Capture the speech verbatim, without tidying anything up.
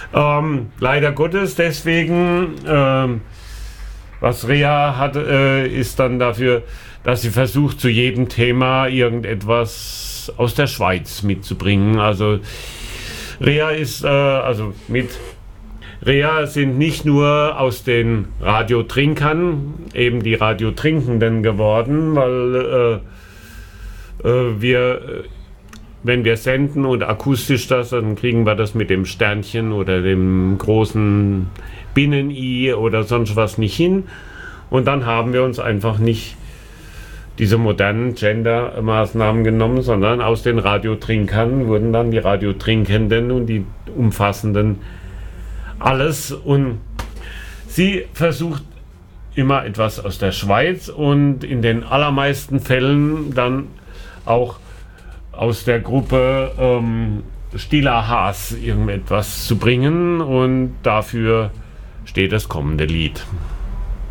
Ähm, leider Gottes, deswegen, ähm, was Rea hat, äh, ist dann dafür, dass sie versucht, zu jedem Thema irgendetwas aus der Schweiz mitzubringen. Also Rea ist, äh, also mit Rea sind nicht nur aus den Radiotrinkern eben die Radiotrinkenden geworden, weil äh, äh, wir, wenn wir senden und akustisch das, dann kriegen wir das mit dem Sternchen oder dem großen Binnen-I oder sonst was nicht hin. Und dann haben wir uns einfach nicht diese modernen Gender-Maßnahmen genommen, sondern aus den Radiotrinkern wurden dann die Radiotrinkenden und die umfassenden alles. Und sie versucht immer etwas aus der Schweiz und in den allermeisten Fällen dann auch aus der Gruppe ähm, Stiller Haas irgendetwas zu bringen, und dafür steht das kommende Lied.